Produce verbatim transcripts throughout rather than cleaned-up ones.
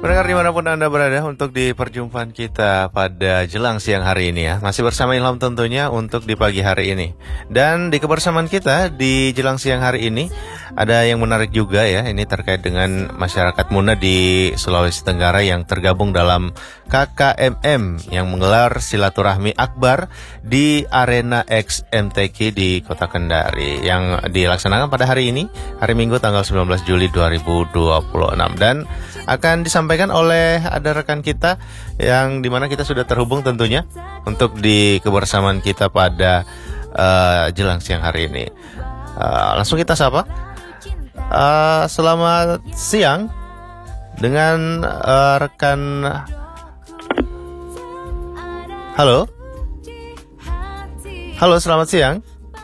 Pendengar dimanapun Anda berada, untuk di perjumpaan kita pada jelang siang hari ini ya, masih bersama Ilham tentunya untuk di pagi hari ini. Dan di kebersamaan kita di jelang siang hari ini ada yang menarik juga ya, ini terkait dengan masyarakat Muna di Sulawesi Tenggara yang tergabung dalam K K M M yang menggelar silaturahmi akbar di Arena X M T Q di Kota Kendari yang dilaksanakan pada hari ini, hari Minggu tanggal sembilan belas Juli dua ribu dua puluh enam, dan akan disampaikan oleh ada rekan kita yang dimana kita sudah terhubung tentunya untuk di kebersamaan kita pada uh, jelang siang hari ini. Uh, langsung kita sapa. Uh, selamat siang dengan uh, rekan. Halo. Halo, selamat siang.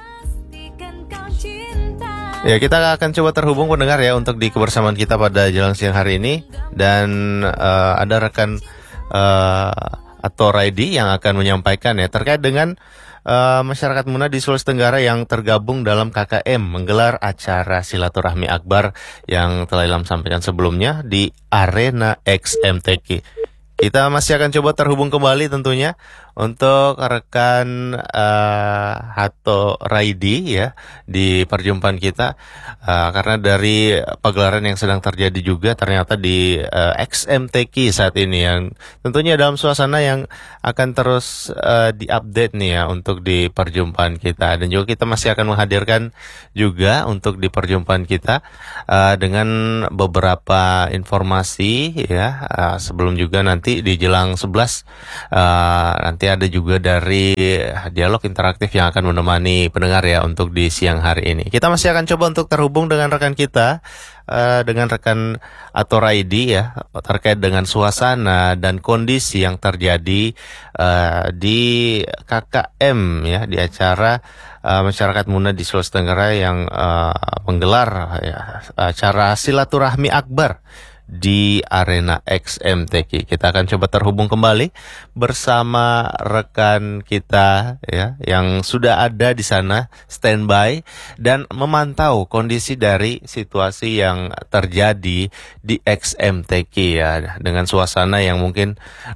Ya, kita akan coba terhubung pendengar ya untuk di kebersamaan kita pada jelang siang hari ini. Dan uh, ada rekan uh, atau Raidi yang akan menyampaikan ya terkait dengan uh, masyarakat Muna di Sulawesi Tenggara yang tergabung dalam K K M menggelar acara silaturahmi akbar yang telah Ilham sampaikan sebelumnya di Arena X M T Q. Kita masih akan coba terhubung kembali tentunya untuk rekan uh, Hato Raidi ya di perjumpaan kita uh, karena dari pagelaran yang sedang terjadi juga ternyata di uh, X M T Q saat ini yang tentunya dalam suasana yang akan terus uh, diupdate nih ya untuk di perjumpaan kita, dan juga kita masih akan menghadirkan juga untuk di perjumpaan kita uh, dengan beberapa informasi ya uh, sebelum juga nanti di jelang sebelas uh, nanti ada juga dari dialog interaktif yang akan menemani pendengar ya untuk di siang hari ini. Kita masih akan coba untuk terhubung dengan rekan kita uh, dengan rekan atau Raidi ya terkait dengan suasana dan kondisi yang terjadi uh, di K K M ya di acara uh, masyarakat Muna di Sulawesi Tenggara yang uh, menggelar ya, acara silaturahmi akbar di Arena X M T Q. Kita akan coba terhubung kembali bersama rekan kita ya yang sudah ada di sana standby dan memantau kondisi dari situasi yang terjadi di X M T Q ya, dengan suasana yang mungkin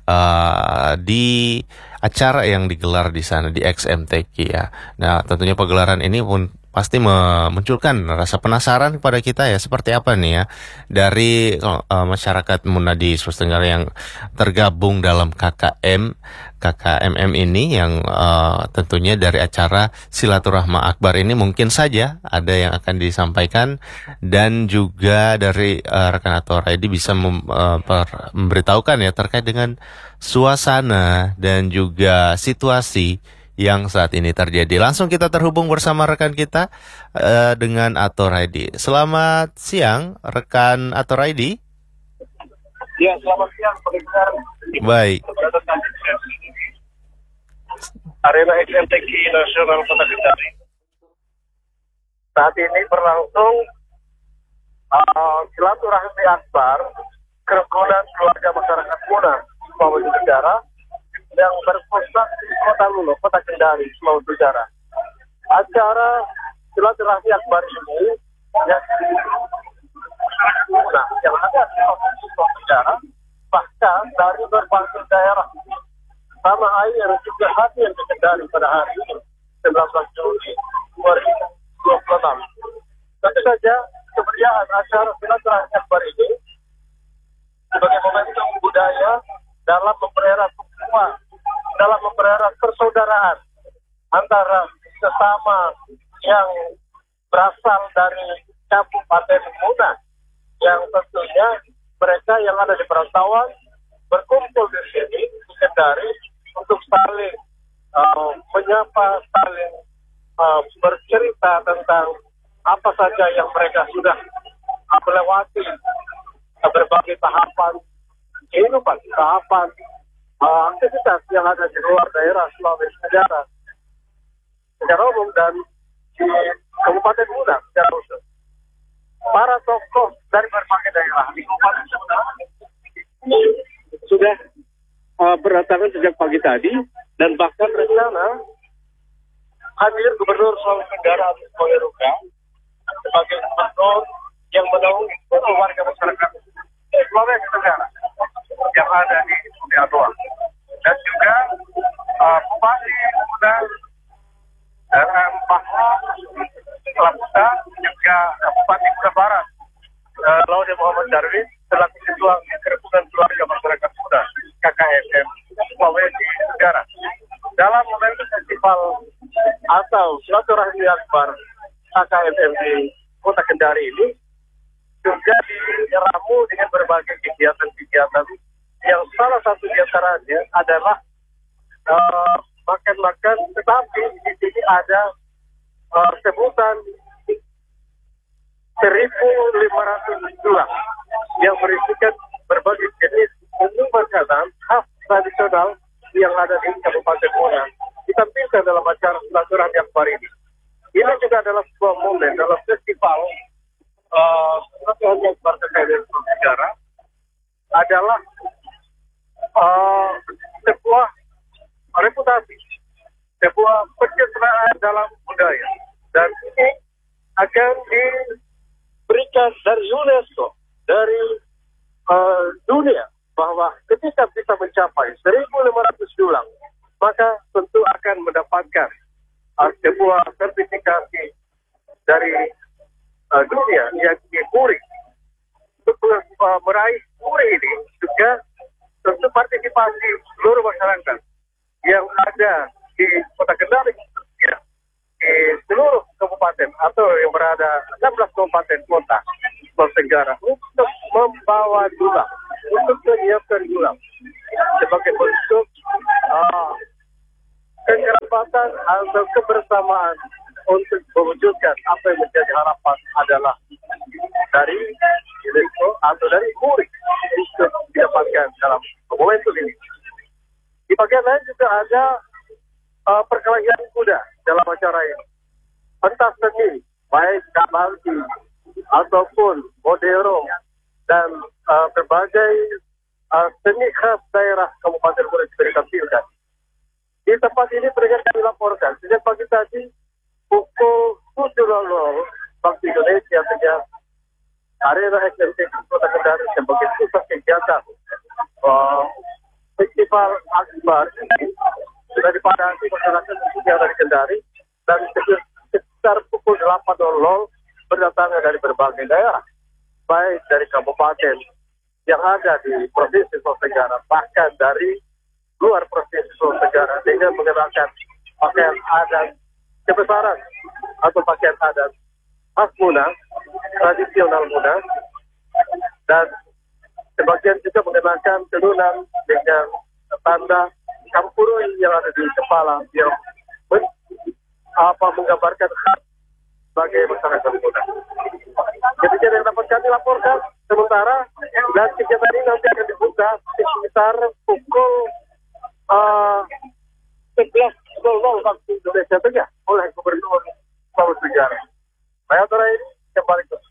uh, di acara yang digelar di sana di X M T Q ya. Nah, tentunya pagelaran ini pun pasti memunculkan rasa penasaran kepada kita ya, seperti apa nih ya dari uh, masyarakat Muna di Sulawesi Tenggara yang tergabung dalam K K M K K M M ini yang uh, tentunya dari acara silaturahmi akbar ini mungkin saja ada yang akan disampaikan, dan juga dari uh, rekan atau Raidi bisa mem, uh, per, memberitahukan ya terkait dengan suasana dan juga situasi yang saat ini terjadi. Langsung kita terhubung bersama rekan kita uh, dengan Ato Raidi. Selamat siang rekan Ato Raidi. Ya, selamat siang pendengar. Baik. Arena X M T Q Nasional Kota Kendari. Saat ini berlangsung uh, silaturahmi akbar kerukunan keluarga masyarakat Muna Sulawesi Tenggara yang berpusat di Kota Lulo, Kota Kendari, Sulawesi Tenggara. Acara silaturahmi akbar ini yang nah, yang ada di Sulawesi Tenggara, bahkan dari berbagai daerah tanah air juga hadir di Kendari pada hari ini, sembilan belas Juli dua ribu dua puluh enam. Tentu saja kemeriahan acara silaturahmi akbar ini sebagai momentum budaya dalam mempererat hubungan, dalam mempererat persaudaraan antara sesama yang berasal dari Kabupaten Muna, yang tentunya mereka yang ada di perantauan berkumpul di sini di Kendari untuk saling uh, menyapa, saling uh, bercerita tentang apa saja yang mereka sudah uh, melewati uh, berbagai tahapan kehidupan, tahapan uh, aktivitas yang ada di luar daerah Sulawesi Tenggara secara umum dan di Kabupaten Muna secara khusus. Para tokoh dari berbagai daerah di Kabupaten Muna sudah uh, berdatangan sejak pagi tadi, dan bahkan rencana hadir Gubernur Sulawesi Tenggara Agus Poeruka sebagai gubernur yang menaungi seluruh warga masyarakat Sulawesi Tenggara ada di Sudia Doa. Dan juga uh, Bupati Muda dalam Bahwa Labuda, juga Bupati Muda Barat uh, Laude Muhammad Darwin selaku Ketua Kerukunan Keluarga Masyarakat Muda K K M M Sulawesi Tenggara. Dalam momentum festival atau silaturahmi akbar K K M M di Kota Kendari ini juga diramu dengan berbagai kegiatan-kegiatan yang salah satu di antaranya adalah uh, makan-makan, tetapi di sini ada uh, sebutan seribu lima ratus tulang yang berisikan berbagai jenis menu makanan khas tradisional yang ada di Kabupaten Muna ditampilkan dalam acara silaturahmi akbar ini. Ini juga adalah sebuah momen dalam festival silaturahmi akbar K K M M Negara adalah uh, sebuah reputasi, sebuah pencitraan dalam budaya, dan ini akan diberikan dari UNESCO, dari uh, dunia, bahwa ketika bisa mencapai seribu lima ratus dulang, maka tentu akan mendapatkan uh, sebuah sertifikasi dari uh, dunia yang diberi. Untuk uh, meraih muri ini juga tentu partisipasi seluruh masyarakat yang ada di Kota Kendari, ya, di seluruh kabupaten atau yang berada enam belas kabupaten kota Sulawesi Tenggara untuk membawa dulang, untuk menyiapkan dulang sebagai bentuk uh, kekerabatan atau kebersamaan untuk mewujudkan apa yang menjadi harapan adalah dari UNESCO atau dari murid untuk didapatkan dalam momentum ini. Di bagian lain juga ada uh, perkelahian kuda dalam acara ini. Pentas seni, baik kabanti ataupun modero dan uh, berbagai uh, seni khas daerah Kabupaten Muna juga ditampilkan. Di tempat ini mereka kami laporkan sejak pagi tadi pukul tujuh waktu Indonesia sejak Arena X M T Kota Kendari sebagai pusat kegiatan uh, festival akbar ini sudah dipadati masyarakat yang dari Kendari, dan sekitar pukul delapan berdatangan dari berbagai daerah, baik dari kabupaten yang ada di Provinsi Sulawesi Tenggara, bahkan dari luar Provinsi Sulawesi Tenggara dengan mengenakan pakaian adat kebesaran atau pakaian adat khas Muna, tradisional Muna, dan sebagian juga mengenakan tenunan dengan tanda kampurui yang ada di kepala yang men, apa menggambarkan khas sebagai masyarakat Muna. Demikian yang dapat kami laporkan sementara, dan kegiatan ini nanti akan dibuka sekitar pukul uh, sebelas waktu Indonesia Tengah oleh Gubernur Sulawesi Tenggara. Saya Torai kembali ke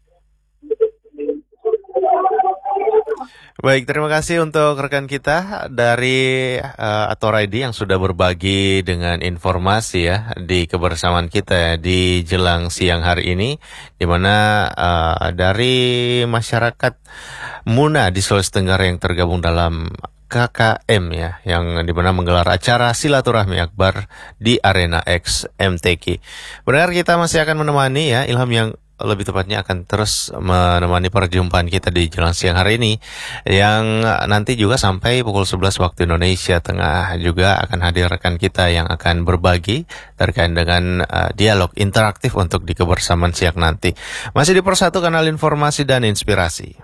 Baik, terima kasih untuk rekan kita dari uh, Atoraidi yang sudah berbagi dengan informasi ya di kebersamaan kita ya, di jelang siang hari ini, di mana uh, dari masyarakat Muna di Sulawesi Tenggara yang tergabung dalam K K M ya, yang dimana menggelar acara silaturahmi akbar di Arena X M T K. Benar, kita masih akan menemani ya, Ilham yang lebih tepatnya akan terus menemani perjumpaan kita di jelang siang hari ini, yang nanti juga sampai pukul sebelas waktu Indonesia Tengah juga akan hadir rekan kita yang akan berbagi terkait dengan uh, dialog interaktif untuk di kebersamaan siang nanti. Masih di Persatu, kanal informasi dan inspirasi.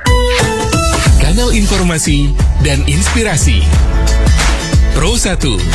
Kanal informasi dan inspirasi Pro satu